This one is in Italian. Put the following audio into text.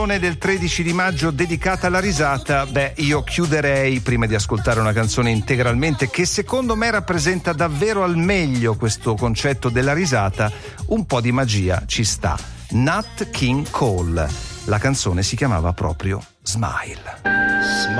Del 13 di maggio dedicata alla risata. Io chiuderei, prima di ascoltare una canzone integralmente che secondo me rappresenta davvero al meglio questo concetto della risata, un po' di magia ci sta. Nat King Cole, la canzone si chiamava proprio Smile.